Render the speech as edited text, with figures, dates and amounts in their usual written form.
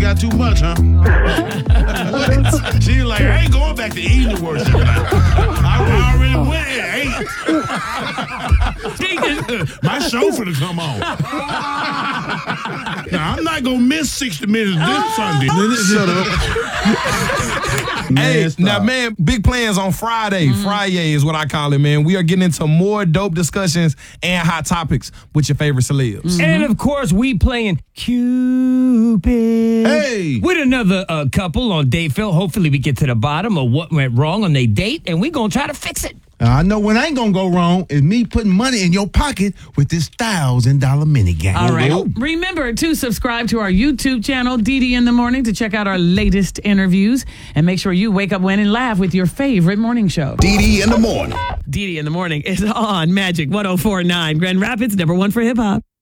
got too much, huh? She was like, I ain't going back to eating the worst. I already went and ate. My show finna come on. Now, I'm not gonna miss 60 Minutes this Sunday. Shut up. Hey, now, man, big plans on Friday. Friday is what I call it, man. We are getting into more dope discussions and hot topics with your favorite celebs. And, of course, we playing Cupid. Hey. With another couple on Dateville. Hopefully we get to the bottom of what went wrong on their date, and we're going to try to fix it. I know what ain't gonna go wrong is me putting money in your pocket with this $1,000 minigame. All right. Remember to subscribe to our YouTube channel, DD in the Morning, to check out our latest interviews. And make sure you wake up, win, and laugh with your favorite morning show. DD in the Morning. DD in the Morning is on Magic 104.9, Grand Rapids, #1 for hip hop.